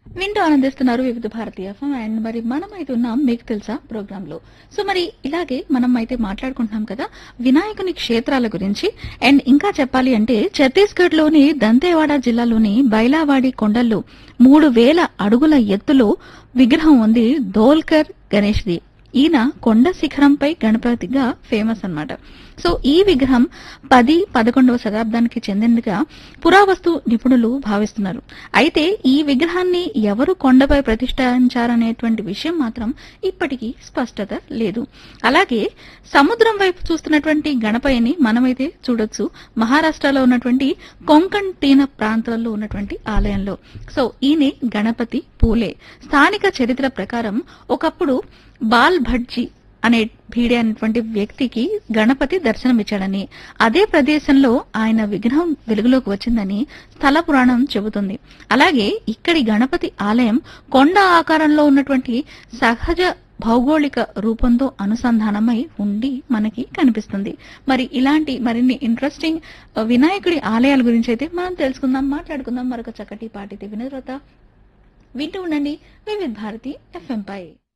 వింటూ ఆనందిస్తున్నారు వివిధ భారతీయ ఎఫ్ఎం. అండ్ మరి మనం అయితే ఉన్నాం మీకు తెలుసా ప్రోగ్రామ్ లో. సో మరి ఇలాగే మనం అయితే మాట్లాడుకుంటున్నాం కదా వినాయకుని క్షేత్రాల గురించి. అండ్ ఇంకా చెప్పాలి అంటే ఛత్తీస్గఢ్ లోని దంతేవాడ జిల్లాలోని బైలావాడి కొండల్లో 3000 అడుగుల ఎత్తులో విగ్రహం ఉంది ధోల్కర్ గణేష్ ది. ఈయన కొండ శిఖరంపై గణపతిగా ఫేమస్ అన్నమాట. సో ఈ విగ్రహం 10-11వ శతాబ్దానికి చెందినదిగా పురావస్తు నిపుణులు భావిస్తున్నారు. అయితే ఈ విగ్రహాన్ని ఎవరు కొండపై ప్రతిష్ఠించారనేటువంటి విషయం మాత్రం ఇప్పటికీ స్పష్టత లేదు. అలాగే సముద్రం వైపు చూస్తున్నటువంటి గణపయ్యని మనమైతే చూడొచ్చు మహారాష్ట్రలో ఉన్నటువంటి కొంకణ్ తీన ప్రాంతాల్లో ఉన్నటువంటి ఆలయంలో. సో ఈయనే గణపతి పూలే. స్థానిక చరిత్ర ప్రకారం ఒకప్పుడు బాల్ భట్జీ అనే భీడే అనేటువంటి వ్యక్తికి గణపతి దర్శనమిచ్చాడని, అదే ప్రదేశంలో ఆయన విగ్రహం వెలుగులోకి వచ్చిందని స్థల పురాణం చెబుతుంది. అలాగే ఇక్కడి గణపతి ఆలయం కొండ ఆకారంలో ఉన్నటువంటి సహజ భౌగోళిక రూపంతో అనుసంధానమై ఉండి మనకి కనిపిస్తుంది. మరి ఇలాంటి మరిన్ని ఇంట్రెస్టింగ్ వినాయకుడి ఆలయాల గురించి అయితే మనం తెలుసుకుందాం, మాట్లాడుకుందాం మరొక చక్కటి పాటితే వినోద. వింటూ ఉండండి వివిధ భారతి ఎఫ్ఎం పై.